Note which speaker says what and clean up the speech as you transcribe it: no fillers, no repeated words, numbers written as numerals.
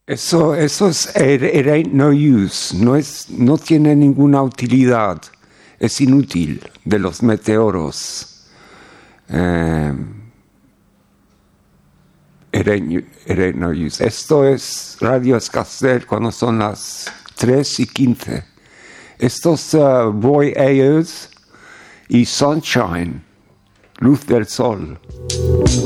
Speaker 1: Eso es it ain't no use, no tiene ninguna utilidad, es inútil, de los meteoros. It ain't no use. Esto es Radio Escastel cuando son las 3:15. Estos Roy Ayers y Sunshine, Luz del Sol.